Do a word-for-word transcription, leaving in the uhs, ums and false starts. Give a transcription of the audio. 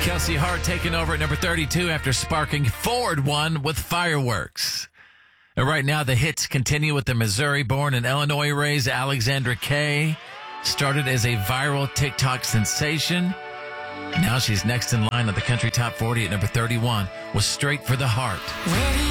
Kelsey Hart taking over at number thirty-two after sparking forward one with Fireworks. And right now, the hits continue with the Missouri-born and Illinois-raised Alexandra Kay. Started as a viral TikTok sensation. Now she's next in line on the Country Top forty at number thirty-one with Straight for the Heart. Ready